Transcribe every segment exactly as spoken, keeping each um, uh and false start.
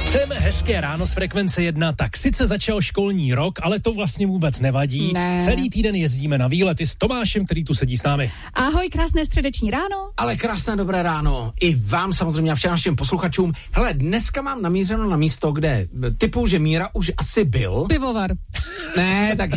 Přejeme hezké ráno z Frekvence jedna, tak sice začal školní rok, ale to vlastně vůbec nevadí. Ne. Celý týden jezdíme na výlety s Tomášem, který tu sedí s námi. Ahoj, krásné středeční ráno. Ale krásné dobré ráno. I vám samozřejmě a všem našim posluchačům. Hele, dneska mám namířeno na místo, kde typu, že Míra už asi byl. Pivovar. Ne, tak...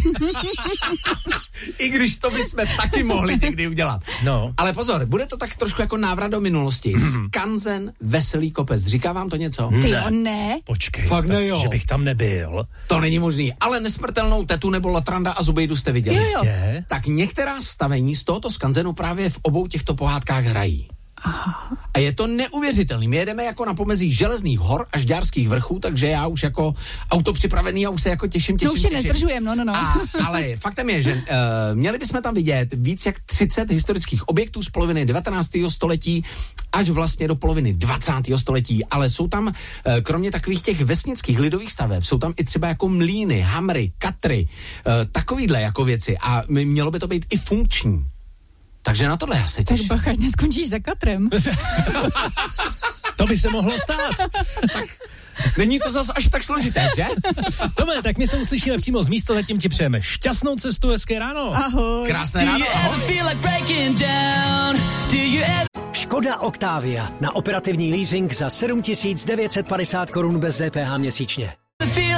I když to bychom taky mohli někdy udělat. No. Ale pozor, bude to tak trošku jako návrat do minulosti. Skanzen, Veselý kopec. Říká vám to něco? Ty jo, ne. Počkej, Fakt tak, ne, jo. že bych tam nebyl. To není možný. Ale Nesmrtelnou tetu nebo Latranda a Zubejdu jste viděli. Jo, jo. Jistě. Tak některá stavení z tohoto skanzenu právě v obou těchto pohádkách hrají. Aha. A je to neuvěřitelný. My jedeme jako na pomezí Železných hor a Žďárských vrchů, takže já už jako auto připravený a už se jako těším, těším, No už tě těším. nezdržujem, no, no, no. A, ale faktem je, že uh, měli bychom tam vidět víc jak třicet historických objektů z poloviny devatenáctého století až vlastně do poloviny dvacátého století, ale jsou tam, uh, kromě takových těch vesnických lidových staveb, jsou tam i třeba jako mlýny, hamry, katry, uh, takovýhle jako věci a mělo by to být i funkční. Takže na tohle já se Tak těším. bacha, neskončíš za katrem. To by se mohlo stát. Není to zas až tak složité, že? Tome, tak my se uslyšíme přímo z místa, zatím ti přejeme šťastnou cestu, hezké ráno. Ahoj. Krásné ráno, ahoj. Škoda Octavia na operativní leasing za sedm tisíc devět set padesát korun bez D P H měsíčně.